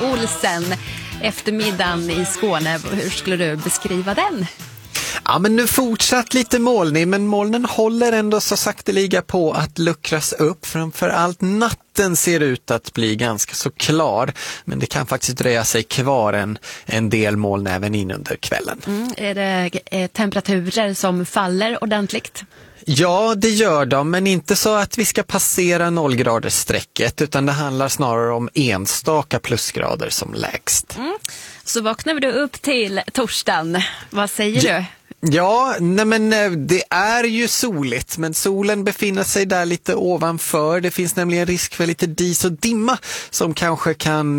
Olsen. Eftermiddagen i Skåne, hur skulle du beskriva den? Ja, men nu fortsatt lite molnig, men molnen håller ändå så sakteliga på att luckras upp. Framförallt natten ser ut att bli ganska så klar, men det kan faktiskt dröja sig kvar en del moln även in under kvällen. Är det temperaturer som faller ordentligt? Ja, det gör de, men inte så att vi ska passera 0-gradersstrecket, utan det handlar snarare om enstaka plusgrader som lägst. Så vaknar du upp till torsdagen. Vad säger du? Ja, nej men det är ju soligt, men solen befinner sig där lite ovanför. Det finns nämligen risk för lite dis och dimma som kanske kan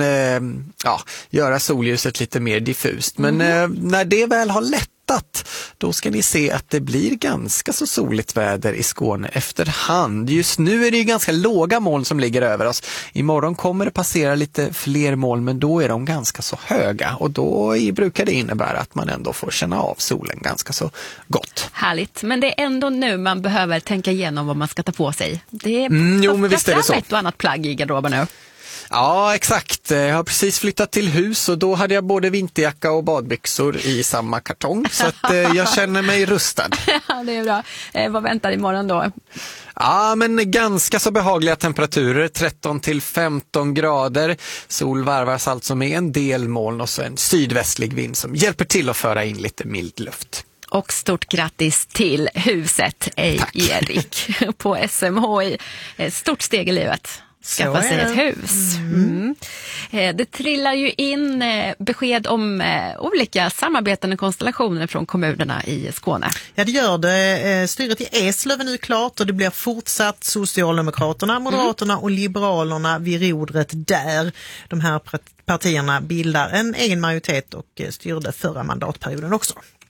göra solljuset lite mer diffust. Men när det väl har lättat, då ska ni se att det blir ganska så soligt väder i Skåne efterhand. Just nu är det ju ganska låga moln som ligger över oss. Imorgon kommer det passera lite fler moln, men då är de ganska så höga. Och då brukar det innebära att man ändå får känna av solen ganska så gott. Härligt, men det är ändå nu man behöver tänka igenom vad man ska ta på sig. Det är men visst är det så. Ett och annat plagg i garderoben nu. Ja, exakt. Jag har precis flyttat till hus och då hade jag både vinterjacka och badbyxor i samma kartong. Så att jag känner mig rustad. Ja, det är bra. Vad väntar imorgon då? Ja, men ganska så behagliga temperaturer, 13 till 15 grader. Sol varvas alltså med en del moln och så en sydvästlig vind som hjälper till att föra in lite mild luft. Och stort grattis till huset, Erik, på SMHI. Stort steg i livet. Skaffa sig ett hus. Det trillar ju in besked om olika samarbetande konstellationer från kommunerna i Skåne. Ja, det gör det. Styret i Eslöv är nu klart och det blir fortsatt Socialdemokraterna, Moderaterna och Liberalerna vid rodret där. De här partierna bildar en egen majoritet och styrde förra mandatperioden också.